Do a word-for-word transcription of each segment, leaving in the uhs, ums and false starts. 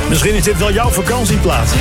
Misschien is dit wel jouw vakantieplaats.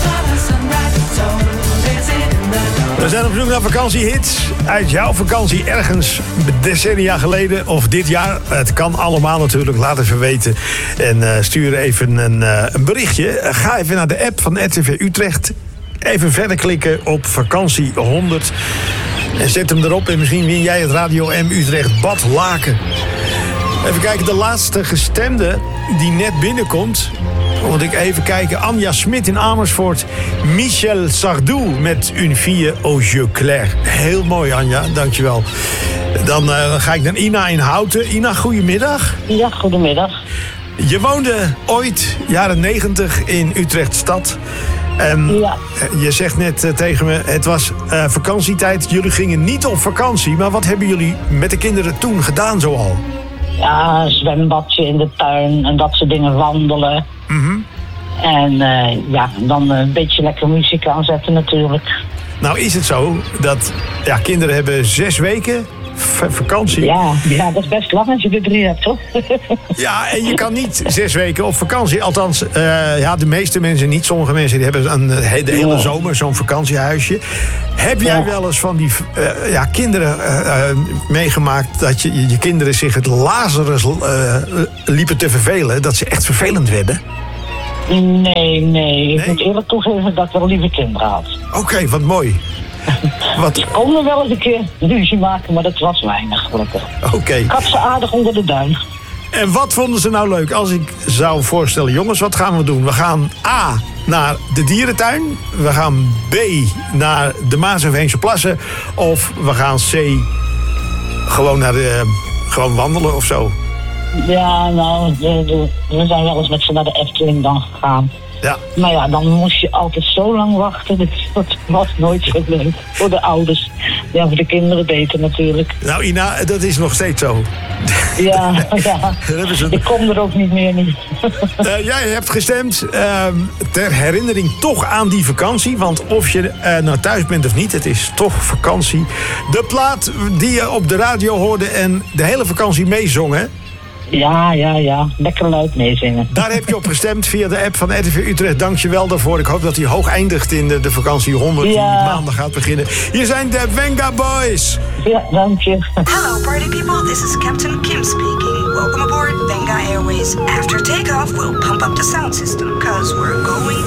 We zijn op zoek naar vakantiehits uit jouw vakantie ergens decennia geleden of dit jaar. Het kan allemaal natuurlijk, laat even weten. En uh, stuur even een, uh, een berichtje. Ga even naar de app van R T V Utrecht. Even verder klikken op vakantie honderd. En zet hem erop en misschien win jij het Radio M Utrecht Bad Laken. Even kijken, de laatste gestemde die net binnenkomt. Moet ik even kijken. Anja Smit in Amersfoort. Michel Sardou met Une fille aux yeux clairs. Heel mooi, Anja. Dankjewel. Dan uh, ga ik naar Ina in Houten. Ina, goedemiddag. Ja, goedemiddag. Je woonde ooit, jaren negentig, in Utrecht stad. En ja. Je zegt net uh, tegen me, het was uh, vakantietijd. Jullie gingen niet op vakantie. Maar wat hebben jullie met de kinderen toen gedaan zoal? Ja, een zwembadje in de tuin en dat soort dingen, wandelen. Mm-hmm. En uh, ja, dan een beetje lekker muziek aanzetten natuurlijk. Nou is het zo dat ja, kinderen hebben zes weken v- vakantie. Ja, ja, dat is best lang als je er drie hebt, toch? Ja, en je kan niet zes weken op vakantie. Althans, uh, ja, de meeste mensen niet. Sommige mensen die hebben een, de hele ja. zomer zo'n vakantiehuisje. Heb jij ja. wel eens van die uh, ja, kinderen uh, uh, meegemaakt dat je, je kinderen zich het Lazarus uh, liepen te vervelen? Dat ze echt vervelend werden? Nee, nee. Ik nee? moet eerlijk toegeven dat ik wel lieve kinderen had. Oké, okay, wat mooi. Wat... Ik kon er wel eens een keer ruzie maken, maar dat was weinig, gelukkig. Oké. Okay. Ik had ze aardig onder de duim. En wat vonden ze nou leuk? Als ik zou voorstellen, jongens, wat gaan we doen? We gaan A, naar de dierentuin. We gaan B, naar de Maas of Heense Plassen. Of we gaan C, gewoon, naar de, gewoon wandelen of zo. Ja, nou, de, de, we zijn wel eens met ze naar de Efteling dan gegaan. Ja. Maar ja, dan moest je altijd zo lang wachten. Dus dat was nooit zo leuk. Voor de ouders. Ja, voor de kinderen beter natuurlijk. Nou Ina, dat is nog steeds zo. Ja, ja. Ze... Ik kom er ook niet meer nu. uh, jij hebt gestemd uh, ter herinnering toch aan die vakantie. Want of je uh, nou thuis bent of niet, het is toch vakantie. De plaat die je op de radio hoorde en de hele vakantie meezongen. Ja, ja, ja. Lekker luid meezingen. Daar heb je op gestemd via de app van R T V Utrecht. Dank je wel daarvoor. Ik hoop dat hij hoog eindigt in de, de vakantie honderd ja. die maandag gaat beginnen. Hier zijn de Venga Boys. Ja, dank je. Hello party people, this is Captain Kim speaking. Welcome aboard Venga Airways. After takeoff, we'll pump up the sound system, cause we're going